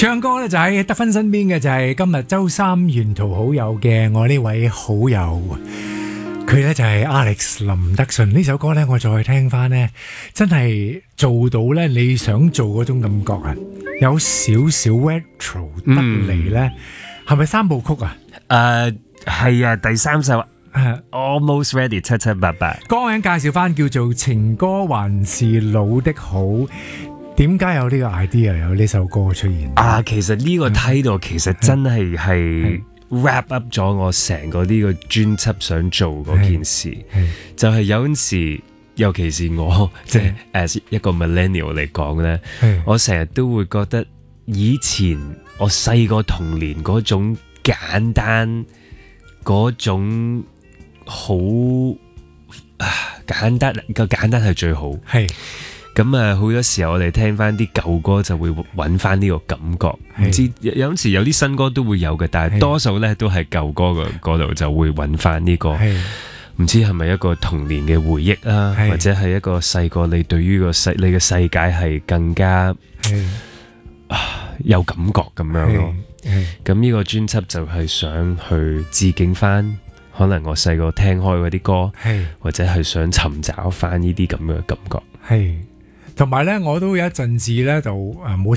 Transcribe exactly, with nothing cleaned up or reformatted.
唱歌咧就喺德芬身邊嘅就係今日周三沿途好友嘅我呢位好友，佢咧就係 Alex 林德信。呢首歌咧我再聽翻咧，真係做到咧你想做嗰種感覺啊，有少少 retro 得嚟咧，係咪三部曲啊？ 誒係啊，第三首 Almost Ready 七七八八。 歌名介紹翻叫做情歌還是老的好。點解有呢個 idea 有呢首歌出現啊？其實呢個 title 其實真係係 wrap up 咗我成個呢個專輯想做嗰件事，就係有陣時，尤其是我即係 as 一個 millennial 嚟講咧，我成日都會覺得以前我細個童年嗰種簡單嗰種好啊簡單個簡單係最好係。咁啊，好多時候我哋聽翻啲舊歌就會揾翻呢個感覺，唔知有陣時有啲新歌都會有嘅，但係多數咧都係舊歌嘅嗰度就會揾翻呢個，唔知係咪一個童年嘅回憶啊，或者係一個細個你對於個世你嘅世界係更加啊有感覺咁樣咯。咁呢個專輯就係想去致敬翻可能我細個聽開嗰啲歌，或者係想尋找翻呢啲咁嘅感覺。 係。同埋咧，我都有一陣子咧就誒冇